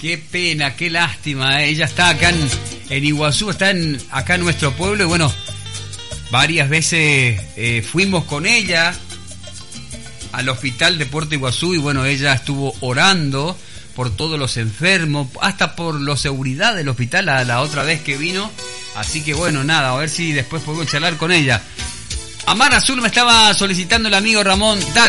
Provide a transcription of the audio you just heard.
Qué pena, qué lástima. Ella está acá en Iguazú, está acá en nuestro pueblo y bueno, varias veces fuimos con ella al hospital de Puerto Iguazú y bueno, ella estuvo orando por todos los enfermos, hasta por la seguridad del hospital la otra vez que vino. Así que bueno, nada, a ver si después podemos charlar con ella. Amar Azul me estaba solicitando el amigo Ramón. Dale.